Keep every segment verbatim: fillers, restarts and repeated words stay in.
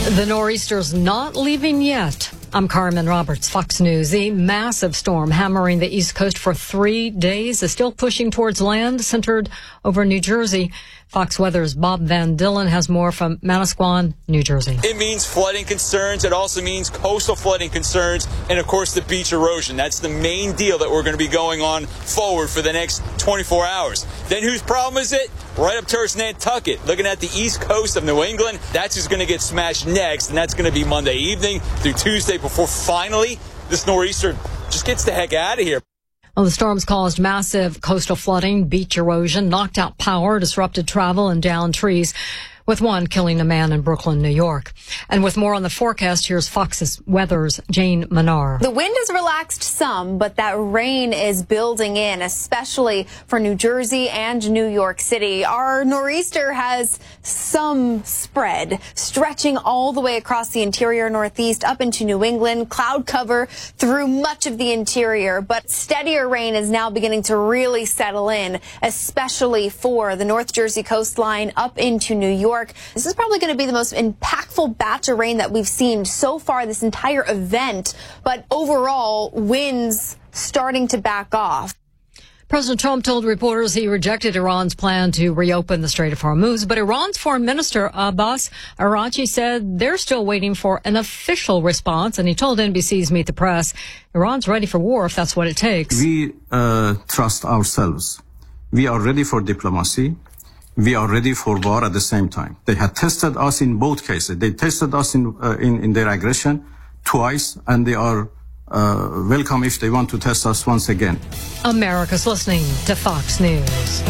The nor'easter's not leaving yet. I'm Carmen Roberts, Fox News. The massive storm hammering the East Coast for three days is still pushing towards land, centered over New Jersey. Fox Weather's Bob Van Dillen has more from Manasquan, New Jersey. It means flooding concerns. It also means coastal flooding concerns and, of course, the beach erosion. That's the main deal that we're going to be going on forward for the next twenty-four hours. Then whose problem is it? Right up towards Nantucket, looking at the east coast of New England. That's who's going to get smashed next, and that's going to be Monday evening through Tuesday before finally this nor'easter just gets the heck out of here. Well, the storms caused massive coastal flooding, beach erosion, knocked out power, disrupted travel, and downed trees, with one killing a man in Brooklyn, New York. And with more on the forecast, here's Fox's Weather's Jane Manar. The wind has relaxed some, but that rain is building in, especially for New Jersey and New York City. Our nor'easter has some spread, stretching all the way across the interior northeast up into New England, cloud cover through much of the interior. But steadier rain is now beginning to really settle in, especially for the North Jersey coastline up into New York. This is probably going to be the most impactful batch of rain that we've seen so far this entire event. But overall, winds starting to back off. President Trump told reporters he rejected Iran's plan to reopen the Strait of Hormuz, but Iran's Foreign Minister Abbas Araghchi said they're still waiting for an official response, and he told N B C's Meet the Press, Iran's ready for war if that's what it takes. We uh, trust ourselves. We are ready for diplomacy. We are ready for war at the same time. They had tested us in both cases. They tested us in uh, in, in their aggression twice, and they are uh, welcome if they want to test us once again. America's listening to Fox News.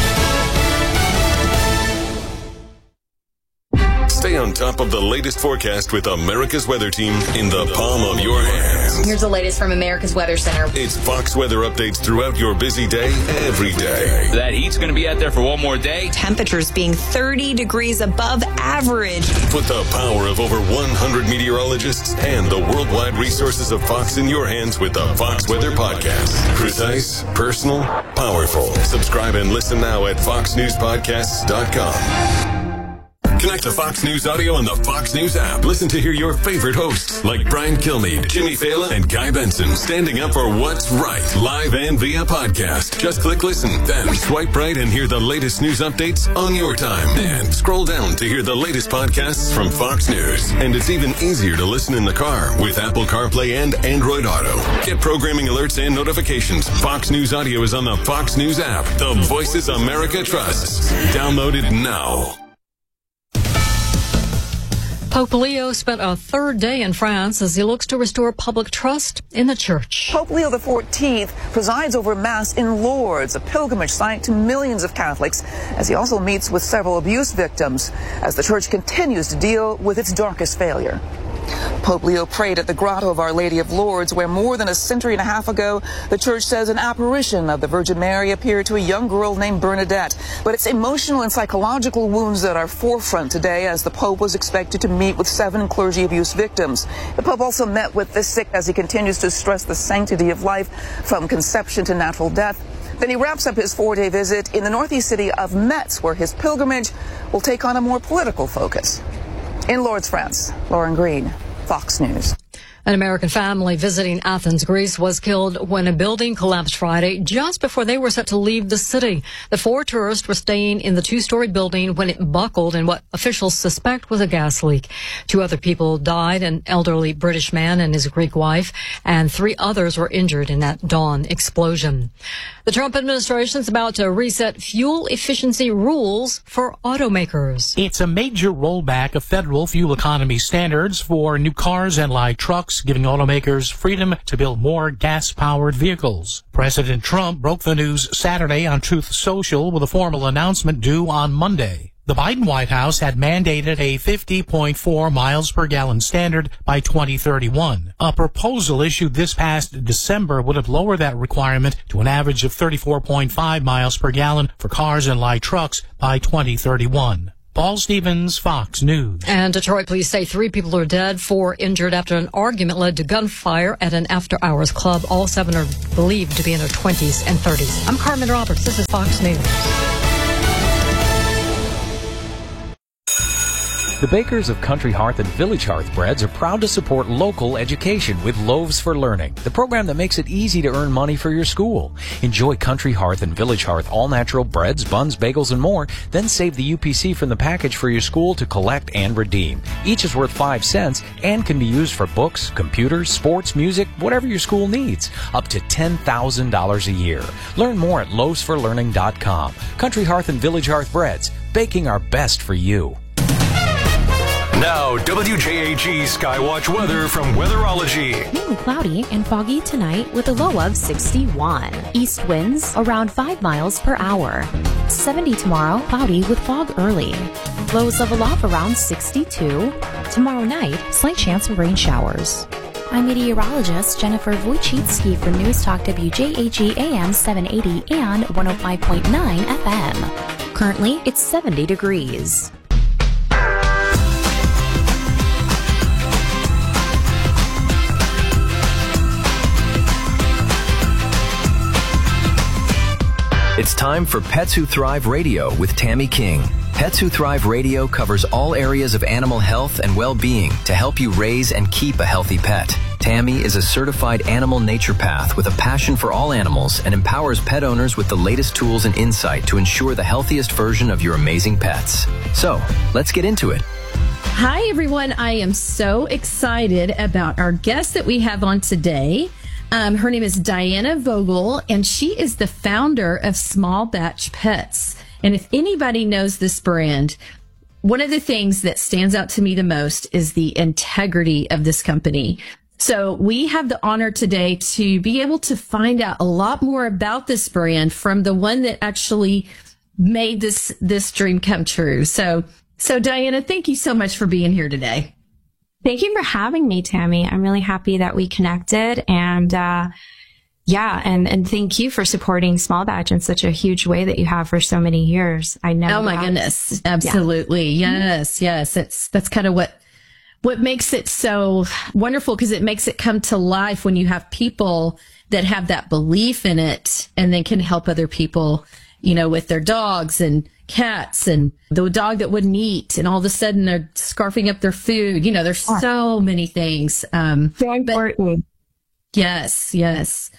Stay on top of the latest forecast with America's Weather Team in the palm of your hands. Here's the latest from America's Weather Center. It's Fox weather updates throughout your busy day, every day. That heat's going to be out there for one more day. Temperatures being thirty degrees above average. Put the power of over one hundred meteorologists and the worldwide resources of Fox in your hands with the Fox Weather Podcast. Precise, personal, powerful. Subscribe and listen now at fox news podcasts dot com. Connect to Fox News Audio on the Fox News app. Listen to hear your favorite hosts like Brian Kilmeade, Jimmy Fallon, and Guy Benson standing up for what's right, live and via podcast. Just click listen, then swipe right and hear the latest news updates on your time. And scroll down to hear the latest podcasts from Fox News. And it's even easier to listen in the car with Apple CarPlay and Android Auto. Get programming alerts and notifications. Fox News Audio is on the Fox News app. The voices America trusts. Download it now. Pope Leo spent a third day in France as he looks to restore public trust in the church. Pope Leo the fourteenth presides over Mass in Lourdes, a pilgrimage site to millions of Catholics, as he also meets with several abuse victims as the church continues to deal with its darkest failure. Pope Leo prayed at the Grotto of Our Lady of Lourdes, where more than a century and a half ago, the church says an apparition of the Virgin Mary appeared to a young girl named Bernadette. But it's emotional and psychological wounds that are forefront today, as the Pope was expected to meet with seven clergy abuse victims. The Pope also met with the sick as he continues to stress the sanctity of life from conception to natural death. Then he wraps up his four-day visit in the northeast city of Metz, where his pilgrimage will take on a more political focus. In Lourdes, France, Lauren Green, Fox News. An American family visiting Athens, Greece, was killed when a building collapsed Friday just before they were set to leave the city. The four tourists were staying in the two-story building when it buckled in what officials suspect was a gas leak. Two other people died, an elderly British man and his Greek wife, and three others were injured in that dawn explosion. The Trump administration is about to reset fuel efficiency rules for automakers. It's a major rollback of federal fuel economy standards for new cars and light trucks, giving automakers freedom to build more gas-powered vehicles. President Trump broke the news Saturday on Truth Social with a formal announcement due on Monday. The Biden White House had mandated a fifty point four miles per gallon standard by twenty thirty-one. A proposal issued this past December would have lowered that requirement to an average of thirty-four point five miles per gallon for cars and light trucks by twenty thirty-one. Paul Stevens, Fox News. And Detroit police say three people are dead, four injured after an argument led to gunfire at an after-hours club. All seven are believed to be in their twenties and thirties. I'm Carmen Roberts. This is Fox News. The bakers of Country Hearth and Village Hearth Breads are proud to support local education with Loaves for Learning, the program that makes it easy to earn money for your school. Enjoy Country Hearth and Village Hearth all-natural breads, buns, bagels, and more, then save the U P C from the package for your school to collect and redeem. Each is worth five cents and can be used for books, computers, sports, music, whatever your school needs, up to ten thousand dollars a year. Learn more at loaves for learning dot com. Country Hearth and Village Hearth Breads, baking our best for you. Now, W J A G Skywatch weather from Weatherology. Mainly cloudy and foggy tonight with a low of sixty-one. East winds around five miles per hour. seventy tomorrow, cloudy with fog early. Lows level off around sixty-two. Tomorrow night, slight chance of rain showers. I'm meteorologist Jennifer Wojcicki for News Talk W J A G A M seven eighty and one oh five point nine F M. Currently, it's seventy degrees. It's time for Pets Who Thrive Radio with Tammy King. Pets Who Thrive Radio covers all areas of animal health and well-being to help you raise and keep a healthy pet. Tammy is a certified animal naturopath with a passion for all animals and empowers pet owners with the latest tools and insight to ensure the healthiest version of your amazing pets. So, let's get into it. Hi, everyone. I am so excited about our guest that we have on today. Um, her name is Diana Vogel, and she is the founder of Small Batch Pets. And if anybody knows this brand, one of the things that stands out to me the most is the integrity of this company. So we have the honor today to be able to find out a lot more about this brand from the one that actually made this, this dream come true. So, so Diana, thank you so much for being here today. Thank you for having me, Tammy. I'm really happy that we connected, and uh yeah, and and thank you for supporting Small Batch in such a huge way that you have for so many years. I know. Oh my that. goodness, absolutely, yeah. yes, yes. It's that's kind of what what makes it so wonderful, because it makes it come to life when you have people that have that belief in it, and then can help other people, you know, with their dogs and cats and the dog that wouldn't eat, and all of a sudden they're scarfing up their food. You know, there's so many things. Um, Very important. Yes, yes.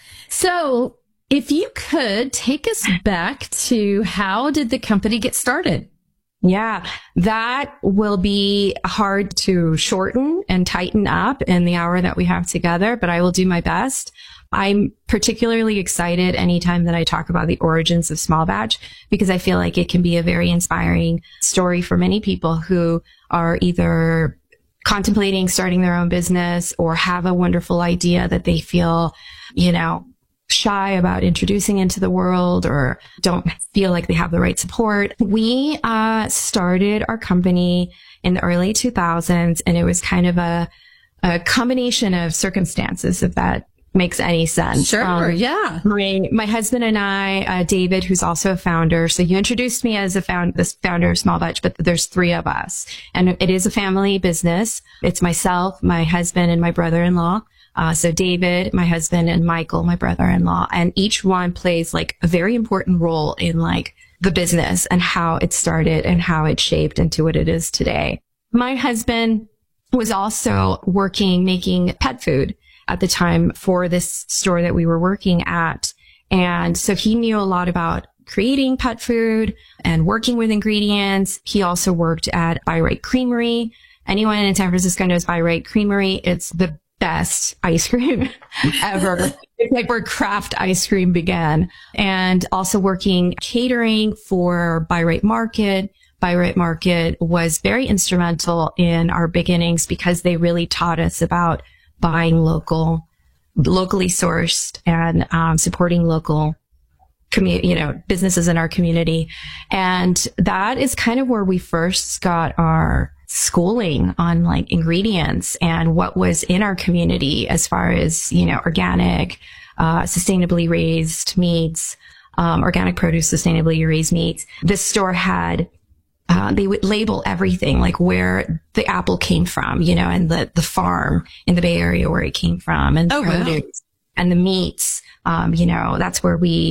So if you could take us back to how did the company get started? Yeah, that will be hard to shorten and tighten up in the hour that we have together, but I will do my best. I'm particularly excited anytime that I talk about the origins of Small Batch, because I feel like it can be a very inspiring story for many people who are either contemplating starting their own business or have a wonderful idea that they feel, you know, shy about introducing into the world or don't feel like they have the right support. We uh started our company in the early two thousands, and it was kind of a, a combination of circumstances, if that makes any sense. Sure, um, yeah. My, my husband and I, uh, David, who's also a founder. So you introduced me as a found, this founder of Small Batch, but there's three of us, and it is a family business. It's myself, my husband, and my brother-in-law. Uh, so David, my husband, and Michael, my brother-in-law, and each one plays like a very important role in like the business and how it started and how it shaped into what it is today. My husband was also working, making pet food at the time for this store that we were working at. And so he knew a lot about creating pet food and working with ingredients. He also worked at By Right Creamery. Anyone in San Francisco knows By Right Creamery. It's the best ice cream ever. It's like where craft ice cream began. And also working catering for By Right Market. By Right Market was very instrumental in our beginnings because they really taught us about buying local, locally sourced, and um, supporting local, commu- you know, businesses in our community. And that is kind of where we first got our schooling on like ingredients and what was in our community as far as, you know, organic, uh, sustainably raised meats, um, organic produce, sustainably raised meats. This store had Uh, they would label everything, like where the apple came from, you know, and the, the farm in the Bay Area where it came from, and oh, produce, wow. and the meats. Um, you know, that's where we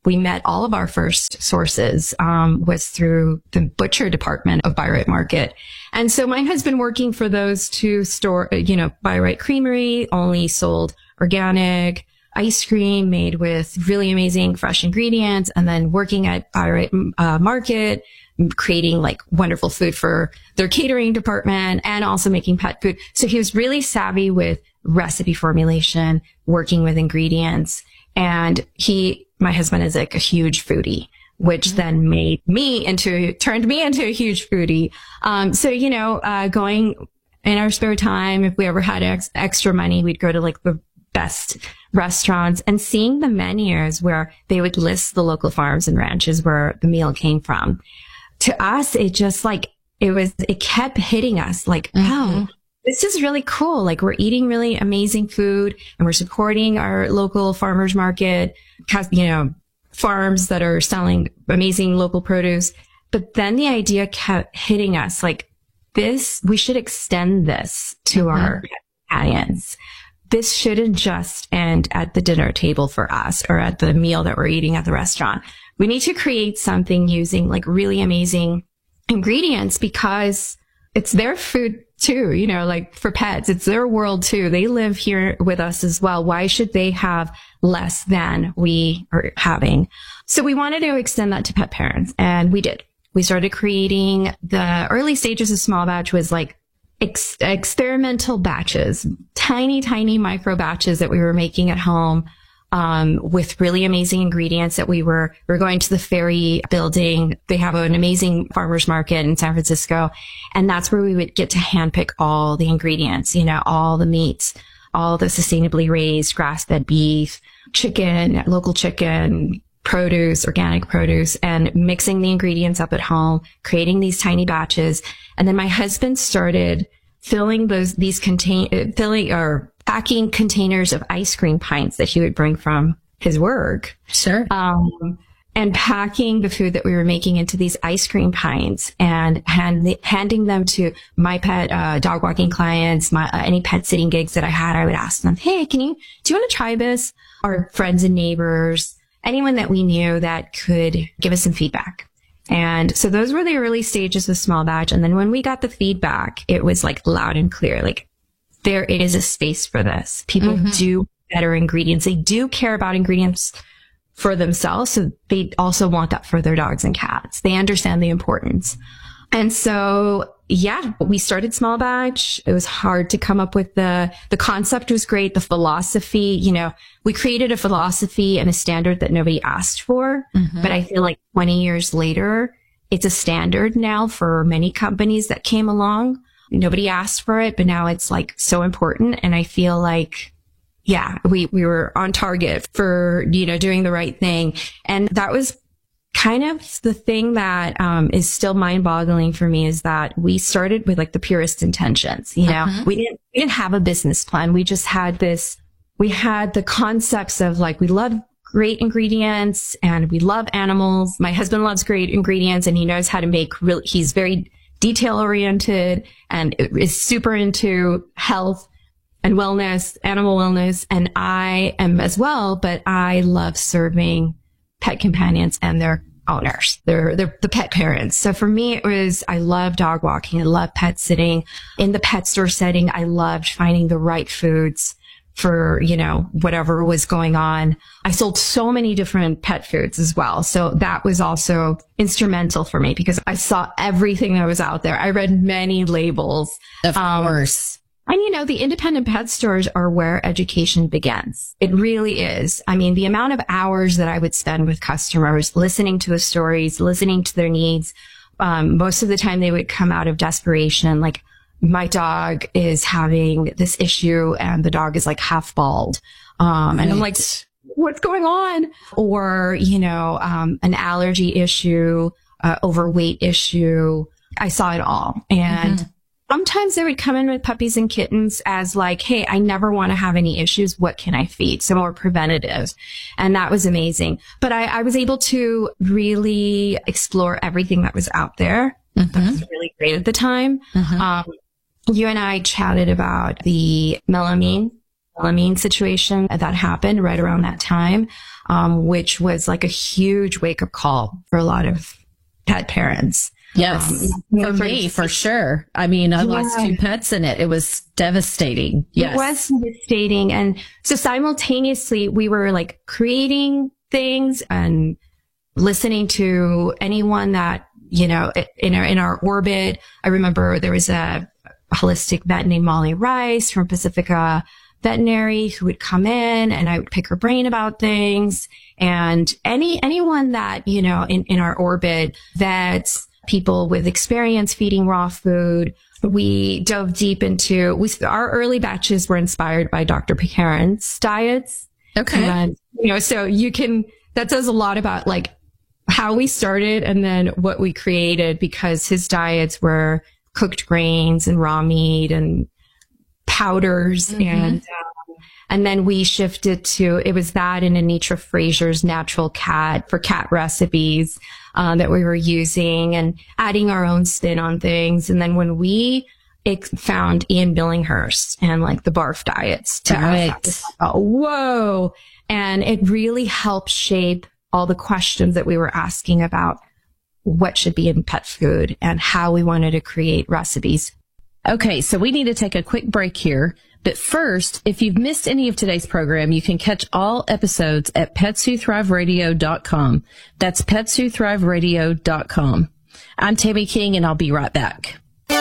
we met all of our first sources um, was through the butcher department of Bi-Rite Market. And so my husband working for those two store, you know, Bi-Rite Creamery only sold organic ice cream made with really amazing fresh ingredients, and then working at Bi-Rite uh, Market, creating like wonderful food for their catering department and also making pet food. So he was really savvy with recipe formulation, working with ingredients. And he, my husband is like a huge foodie, which mm-hmm. then made me into, turned me into a huge foodie. Um, so, you know, uh, going in our spare time, if we ever had ex- extra money, we'd go to like the best restaurants and seeing the menus where they would list the local farms and ranches where the meal came from. To us, it just like, it was, it kept hitting us like, mm-hmm. oh, this is really cool. Like we're eating really amazing food and we're supporting our local farmers market, you know, farms that are selling amazing local produce. But then the idea kept hitting us like this, we should extend this to mm-hmm. our clients. This shouldn't just end at the dinner table for us or at the meal that we're eating at the restaurant. We need to create something using like really amazing ingredients because it's their food too, you know, like for pets, it's their world too. They live here with us as well. Why should they have less than we are having? So we wanted to extend that to pet parents, and we did. We started creating the early stages of small batch was like ex- experimental batches, tiny, tiny micro batches that we were making at home. Um, with really amazing ingredients that we were, we were going to the Ferry building. They have an amazing farmers market in San Francisco. And that's where we would get to handpick all the ingredients, you know, all the meats, all the sustainably raised grass-fed beef, chicken, local chicken, produce, organic produce, and mixing the ingredients up at home, creating these tiny batches. And then my husband started filling those, these contain, filling or packing containers of ice cream pints that he would bring from his work. Sure. Um, and packing the food that we were making into these ice cream pints and hand, handing them to my pet, uh, dog walking clients, my, uh, any pet sitting gigs that I had. I would ask them, hey, can you, do you want to try this? Our friends and neighbors, anyone that we knew that could give us some feedback. And so those were the early stages of small batch. And then when we got the feedback, it was like loud and clear, like, there is a space for this. People mm-hmm. do better ingredients. They do care about ingredients for themselves. So they also want that for their dogs and cats. They understand the importance. And so, yeah, we started small batch. It was hard to come up with the, the concept was great. The philosophy, you know, we created a philosophy and a standard that nobody asked for. Mm-hmm. But I feel like twenty years later, it's a standard now for many companies that came along. Nobody asked for it, but now it's like so important. And I feel like, yeah, we, we were on target for, you know, doing the right thing. And that was kind of the thing that, um, is still mind boggling for me is that we started with like the purest intentions. You know, uh-huh. we didn't, we didn't have a business plan. We just had this, we had the concepts of like, we love great ingredients and we love animals. My husband loves great ingredients and he knows how to make real, he's very detail oriented and is super into health and wellness, animal wellness. And I am as well, but I love serving pet companions and their owners. They're, they're the pet parents. So for me, it was, I love dog walking. I love pet sitting in the pet store setting. I loved finding the right foods for, you know, whatever was going on. I sold so many different pet foods as well. So that was also instrumental for me because I saw everything that was out there. I read many labels. Of um, course. And, you know, the independent pet stores are where education begins. It really is. I mean, the amount of hours that I would spend with customers, listening to the stories, listening to their needs. Um, most of the time they would come out of desperation, like, my dog is having this issue and the dog is like half bald. Um, and I'm like, what's going on? Or, you know, um, an allergy issue, uh, overweight issue. I saw it all. And mm-hmm. sometimes they would come in with puppies and kittens as like, hey, I never want to have any issues. What can I feed? So more preventative. And that was amazing. But I, I was able to really explore everything that was out there. Mm-hmm. That was really great at the time. Mm-hmm. Um, You and I chatted about the melamine, melamine situation that happened right around that time. um, which was like a huge wake-up call for a lot of pet parents. Yes, um, for me, for sure. I mean, I yeah. lost two pets in it. It was devastating. Yes. It was devastating. And so simultaneously, we were like creating things and listening to anyone that, you know, in our, in our orbit. I remember there was a holistic vet named Molly Rice from Pacifica Veterinary who would come in, and I would pick her brain about things. And any, anyone that, you know, in, in our orbit, vets, people with experience feeding raw food. We dove deep into, we, our early batches were inspired by Doctor Picarin's diets. Okay. And, you know, so you can, that says a lot about like how we started and then what we created, because his diets were cooked grains and raw meat and powders. Mm-hmm. And, um, and then we shifted to, it was that and Anitra Fraser's Natural Cat for cat recipes. Uh, that we were using and adding our own spin on things. And then when we ex- found Ian Billinghurst and like the barf diets, to right. oh, whoa. And it really helped shape all the questions that we were asking about what should be in pet food and how we wanted to create recipes. Okay, so we need to take a quick break here. But first, if you've missed any of today's program, you can catch all episodes at pets who thrive radio dot com. That's pets who thrive radio dot com. I'm Tammy King, and I'll be right back.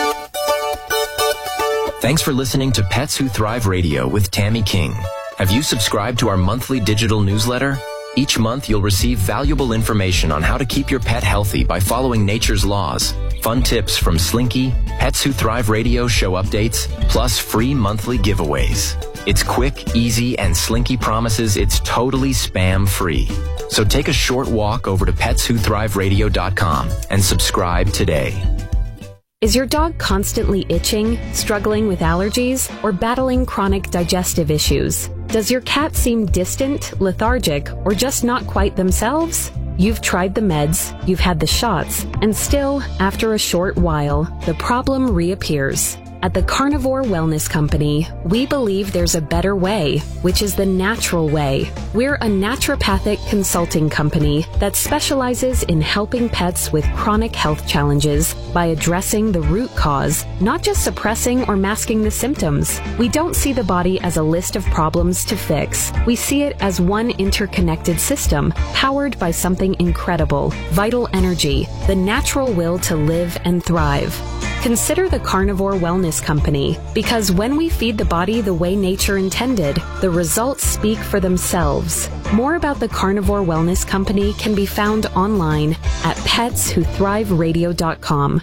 Thanks for listening to Pets Who Thrive Radio with Tammy King. Have you subscribed to our monthly digital newsletter? Each month, you'll receive valuable information on how to keep your pet healthy by following nature's laws, fun tips from Slinky, Pets Who Thrive Radio show updates, plus free monthly giveaways. It's quick, easy, and Slinky promises it's totally spam-free. So take a short walk over to pets who thrive radio dot com and subscribe today. Is your dog constantly itching, struggling with allergies, or battling chronic digestive issues? Does your cat seem distant, lethargic, or just not quite themselves? You've tried the meds, you've had the shots, and still, after a short while, the problem reappears. At the Carnivore Wellness Company, we believe there's a better way, which is the natural way. We're a naturopathic consulting company that specializes in helping pets with chronic health challenges by addressing the root cause, not just suppressing or masking the symptoms. We don't see the body as a list of problems to fix. We see it as one interconnected system, powered by something incredible, vital energy, the natural will to live and thrive. Consider the Carnivore Wellness Company, because when we feed the body the way nature intended, the results speak for themselves. More about the Carnivore Wellness Company can be found online at pets who thrive radio dot com.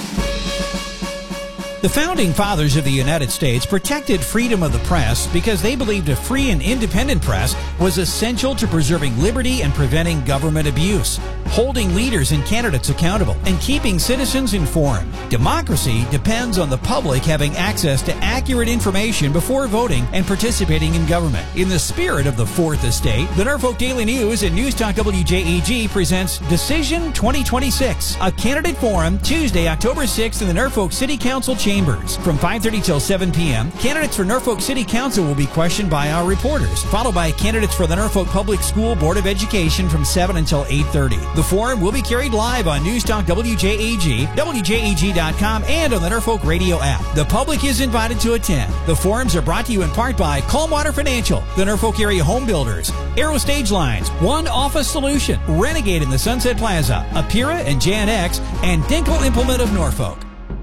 The founding fathers of the United States protected freedom of the press because they believed a free and independent press was essential to preserving liberty and preventing government abuse, holding leaders and candidates accountable, and keeping citizens informed. Democracy depends on the public having access to accurate information before voting and participating in government. In the spirit of the Fourth Estate, the Norfolk Daily News and News Talk W J A G presents Decision twenty twenty-six, a candidate forum Tuesday, October sixth in the Norfolk City Council Chambers. From five thirty till seven p.m., candidates for Norfolk City Council will be questioned by our reporters, followed by candidates for the Norfolk Public School Board of Education from seven until eight thirty. The forum will be carried live on News Talk W J A G, W J A G dot com, and on the Norfolk Radio app. The public is invited to attend. The forums are brought to you in part by Calmwater Financial, the Norfolk Area Home Builders, Aero Stage Lines, One Office Solution, Renegade in the Sunset Plaza, Apira and J N X, and Dinkle Implement of Norfolk.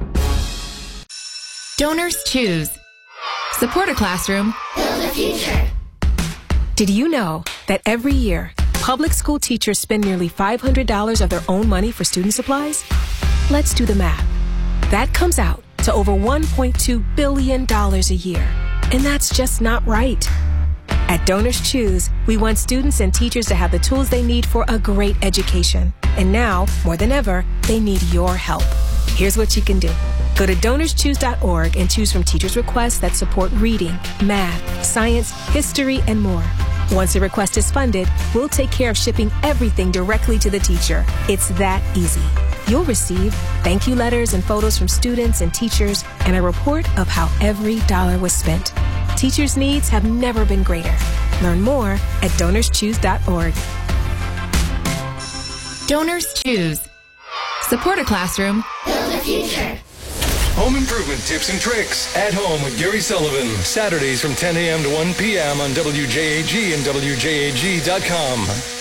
Donors choose. Support a classroom. Build a future. Did you know that every year, public school teachers spend nearly five hundred dollars of their own money for student supplies? Let's do the math. That comes out to over one point two billion dollars a year. And that's just not right. At Donors Choose, we want students and teachers to have the tools they need for a great education. And now, more than ever, they need your help. Here's what you can do. Go to donors choose dot org and choose from teachers' requests that support reading, math, science, history, and more. Once a request is funded, we'll take care of shipping everything directly to the teacher. It's that easy. You'll receive thank you letters and photos from students and teachers and a report of how every dollar was spent. Teachers' needs have never been greater. Learn more at donors choose dot org. Donors Choose. Support a classroom. Build a future. Home improvement tips and tricks at home with Gary Sullivan. Saturdays from ten a.m. to one p.m. on W J A G and W J A G dot com.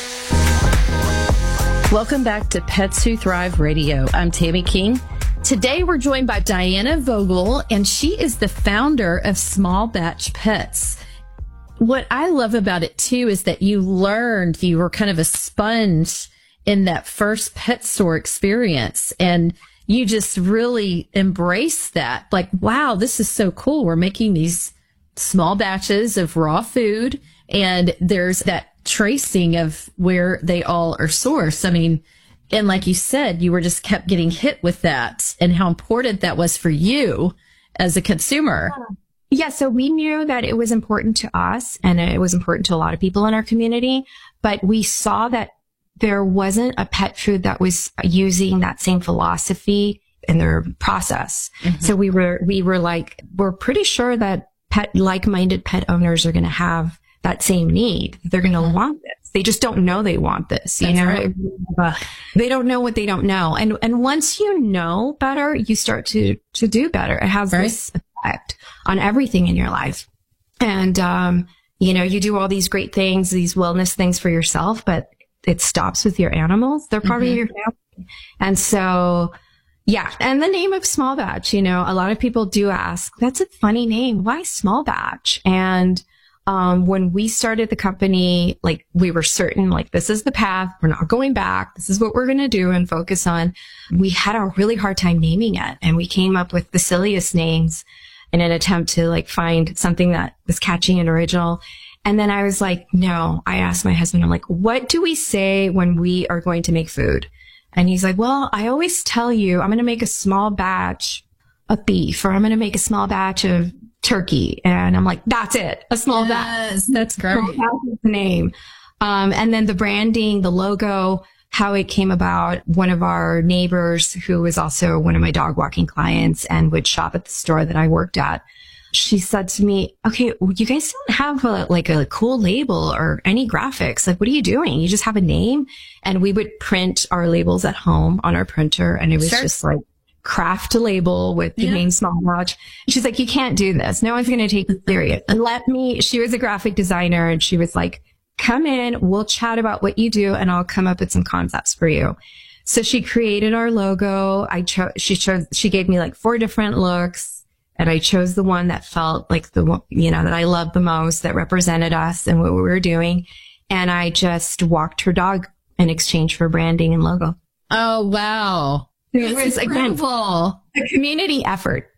Welcome back to Pets Who Thrive Radio. I'm Tammy King. Today we're joined by Diana Vogel, and she is the founder of Small Batch Pets. What I love about it too is that you learned, you were kind of a sponge in that first pet store experience, and you just really embrace that. Like, wow, this is so cool. We're making these small batches of raw food, and there's that tracing of where they all are sourced. I mean, and like you said, you were just kept getting hit with that and how important that was for you as a consumer. Yeah, so we knew that it was important to us, and it was important to a lot of people in our community, but we saw that there wasn't a pet food that was using that same philosophy in their process. Mm-hmm. So we were, we were like, we're pretty sure that pet, like-minded pet owners are going to have that same need. They're going to mm-hmm. want this. They just don't know they want this. You That's know, right. They don't know what they don't know. And, and once you know better, you start to, to do better. It has right. this effect on everything in your life. And, um, you know, you do all these great things, these wellness things for yourself, but it stops with your animals. They're part mm-hmm. of your family. And so, yeah. And the name of Small Batch, you know, a lot of people do ask, that's a funny name. Why Small Batch? And, um, when we started the company, like we were certain, like, this is the path. We're not going back. This is what we're going to do and focus on. We had a really hard time naming it, and we came up with the silliest names in an attempt to like find something that was catchy and original. And then I was like, no, I asked my husband, I'm like, what do we say when we are going to make food? And he's like, well, I always tell you, I'm going to make a small batch of beef, or I'm going to make a small batch of turkey. And I'm like, that's it. A small yes, batch. That's great. That's the name. Um, and then the branding, the logo, how it came about. One of our neighbors, who was also one of my dog walking clients and would shop at the store that I worked at, she said to me, okay, you guys don't have a, like a cool label or any graphics. Like, what are you doing? You just have a name. And we would print our labels at home on our printer. And it was sure. just like craft a label with the yeah. name Small Batch. She's like, you can't do this. No one's going to take it serious. And let me, she was a graphic designer, and she was like, come in, we'll chat about what you do, and I'll come up with some concepts for you. So she created our logo. I chose, she chose, she gave me like four different looks. And I chose the one that felt like the, you know, that I loved the most, that represented us and what we were doing. And I just walked her dog in exchange for branding and logo. Oh, wow. It was, again, a community effort.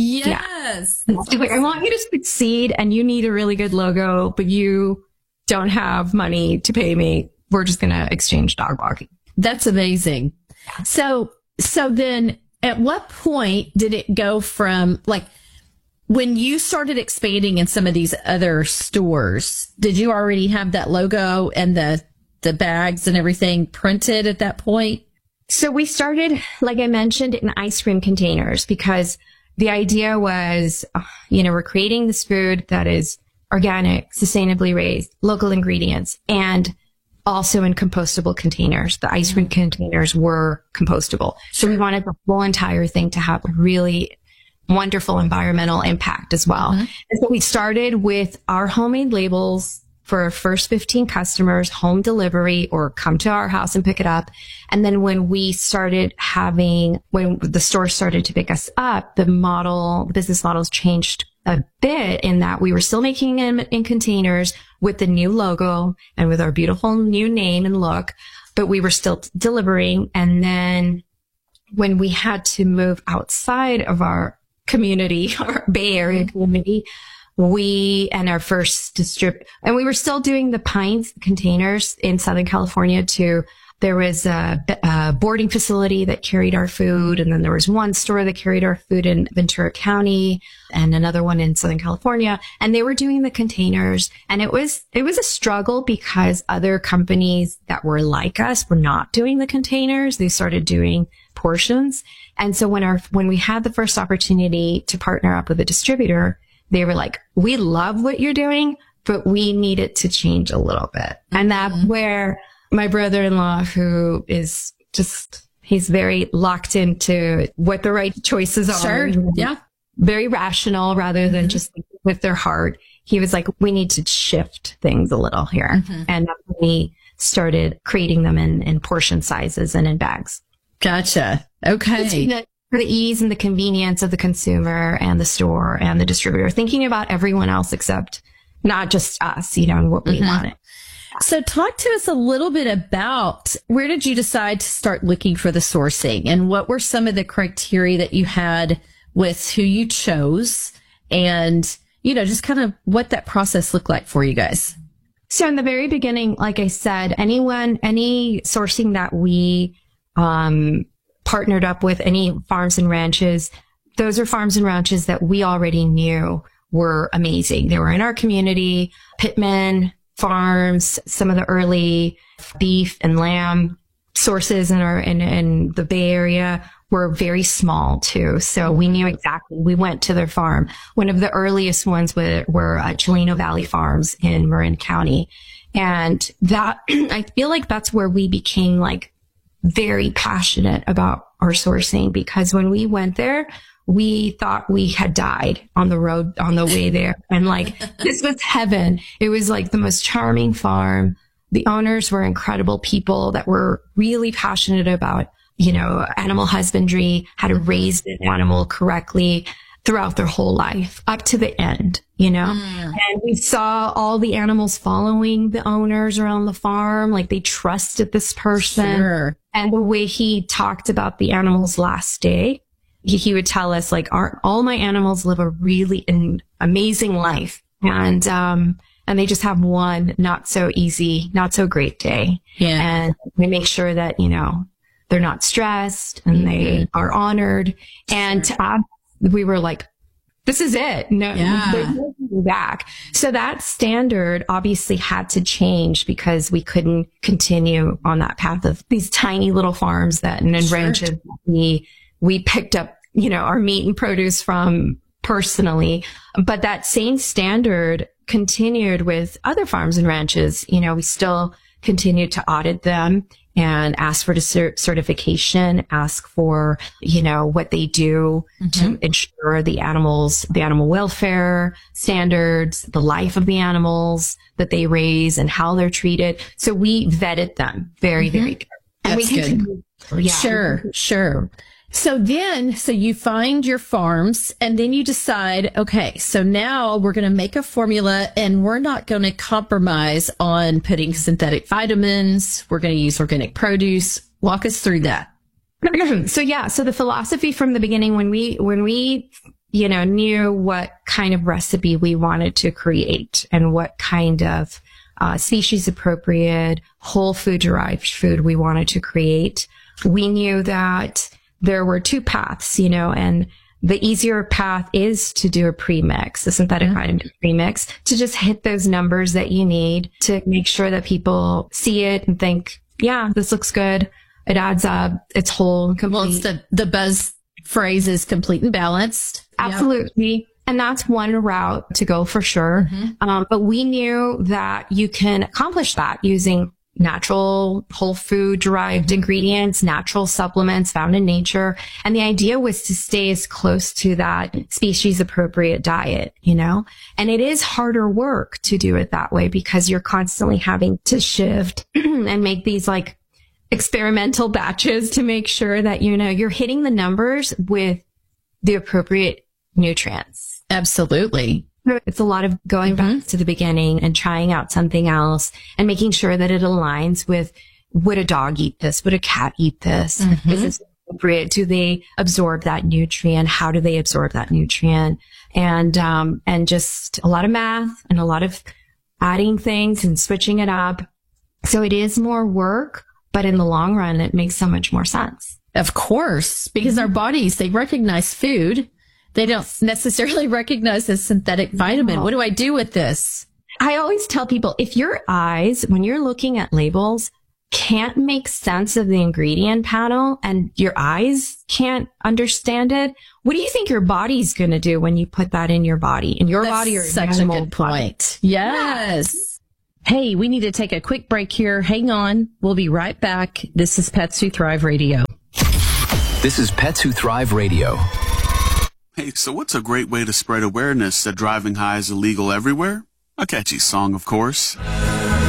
Yes. Yeah. Like, I want you to succeed, and you need a really good logo, but you don't have money to pay me. We're just going to exchange dog walking. That's amazing. So, so then, at what point did it go from, like, when you started expanding in some of these other stores, did you already have that logo and the, the bags and everything printed at that point? So we started, like I mentioned, in ice cream containers, because the idea was, you know, we're creating this food that is organic, sustainably raised, local ingredients, and also in compostable containers. The ice cream containers were compostable. So we wanted the whole entire thing to have a really wonderful environmental impact as well. Mm-hmm. And so we started with our homemade labels for our first fifteen customers, home delivery, or come to our house and pick it up. And then when we started having, when the store started to pick us up, the model, the business models changed a bit, in that we were still making them in containers with the new logo and with our beautiful new name and look, but we were still delivering. And then when we had to move outside of our community, our Bay Area community, we and our first distrib, and we were still doing the pints containers in Southern California too. There was a, a boarding facility that carried our food. And then there was one store that carried our food in Ventura County, and another one in Southern California. And they were doing the containers. And it was, it was a struggle, because other companies that were like us were not doing the containers. They started doing portions. And so when our, when we had the first opportunity to partner up with a distributor, they were like, we love what you're doing, but we need it to change a little bit. And that's where my brother-in-law, who is just, he's very locked into what the right choices are. Sure. Yeah. Very rational rather than mm-hmm. just with their heart. He was like, we need to shift things a little here. Mm-hmm. And that's when we started creating them in, in portion sizes and in bags. Gotcha. Okay. For the ease and the convenience of the consumer and the store and the distributor, thinking about everyone else except not just us, you know, and what we mm-hmm. wanted. So talk to us a little bit about where did you decide to start looking for the sourcing, and what were some of the criteria that you had with who you chose, and, you know, just kind of what that process looked like for you guys? So in the very beginning, like I said, anyone, any sourcing that we, um, partnered up with, any farms and ranches, those are farms and ranches that we already knew were amazing. They were in our community. Pittman Farms, some of the early beef and lamb sources in our, in, in the Bay Area were very small too. So we knew exactly, we went to their farm. One of the earliest ones were, were uh, Chileno Valley Farms in Marin County. And that, I feel like that's where we became like very passionate about our sourcing, because when we went there, we thought we had died on the road, on the way there. And like, this was heaven. It was like the most charming farm. The owners were incredible people that were really passionate about, you know, animal husbandry, how to raise the animal correctly throughout their whole life up to the end, you know, mm. and we saw all the animals following the owners around the farm. Like, they trusted this person. Sure. And the way he talked about the animals last day, he, he would tell us, like, aren't all my animals live a really an amazing life. And, um, and they just have one not so easy, not so great day. Yeah. And we make sure that, you know, they're not stressed and mm-hmm. they are honored. And sure. to us, we were like, this is it. No, yeah. there's no going back. So that standard obviously had to change, because we couldn't continue on that path of these tiny little farms that and sure. ranches that we, we picked up, you know, our meat and produce from personally. But that same standard continued with other farms and ranches. You know, we still continued to audit them and ask for cert- certification, ask for, you know, what they do mm-hmm. to ensure the animals, the animal welfare standards, the life of the animals that they raise and how they're treated. So we vetted them very, mm-hmm. very carefully. And That's we good. continue- yeah. Sure, sure. So then, so you find your farms, and then you decide, okay, so now we're going to make a formula, and we're not going to compromise on putting synthetic vitamins. We're going to use organic produce. Walk us through that. So yeah, so the philosophy from the beginning, when we, when we, you know, knew what kind of recipe we wanted to create and what kind of uh, species appropriate, whole food derived food we wanted to create, we knew that there were two paths, you know, and the easier path is to do a premix, a synthetic mm-hmm. vitamin premix, to just hit those numbers that you need to make sure that people see it and think, yeah, this looks good. It adds up. It's whole and complete. Well, it's the, the buzz phrase is complete and balanced. Absolutely. Yep. And that's one route to go for sure. Mm-hmm. Um, but we knew that you can accomplish that using natural whole food derived ingredients, natural supplements found in nature. And the idea was to stay as close to that species appropriate diet, you know, and it is harder work to do it that way, because you're constantly having to shift and make these like experimental batches to make sure that, you know, you're hitting the numbers with the appropriate nutrients. Absolutely. It's a lot of going mm-hmm. back to the beginning and trying out something else and making sure that it aligns with, would a dog eat this? Would a cat eat this? Mm-hmm. Is this appropriate? Do they absorb that nutrient? How do they absorb that nutrient? And, um, and just a lot of math and a lot of adding things and switching it up. So it is more work, but in the long run, it makes so much more sense. Of course, because mm-hmm. our bodies, they recognize food. They don't necessarily recognize a synthetic vitamin. No. What do I do with this? I always tell people, if your eyes, when you're looking at labels, can't make sense of the ingredient panel and your eyes can't understand it, what do you think your body's going to do when you put that in your body? In your That's body or such your a good point. Yes. yes. Hey, we need to take a quick break here. Hang on. We'll be right back. This is Pets Who Thrive Radio. This is Pets Who Thrive Radio. Hey, so what's a great way to spread awareness that driving high is illegal everywhere? A catchy song, of course.